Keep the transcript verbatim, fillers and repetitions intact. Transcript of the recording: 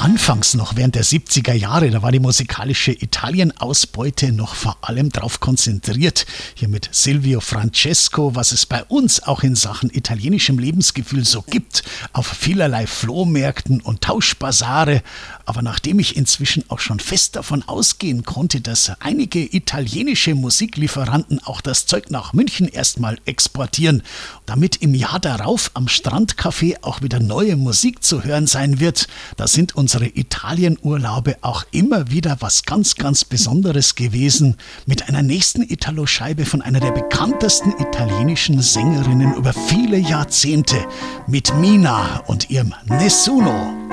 Anfangs noch während der siebziger Jahre, da war die musikalische Italien-Ausbeute noch vor allem darauf konzentriert, hier mit Silvio Francesco, was es bei uns auch in Sachen italienischem Lebensgefühl so gibt, auf vielerlei Flohmärkten und Tauschbasare. Aber nachdem ich inzwischen auch schon fest davon ausgehen konnte, dass einige italienische Musiklieferanten auch das Zeug nach München erstmal exportieren, damit im Jahr darauf am Strandcafé auch wieder neue Musik zu hören sein wird, da sind unsere Italienurlaube auch immer wieder was ganz, ganz Besonderes gewesen. Mit einer nächsten Italo-Scheibe von einer der bekanntesten italienischen Sängerinnen über viele Jahrzehnte, mit Mina und ihrem Nessuno.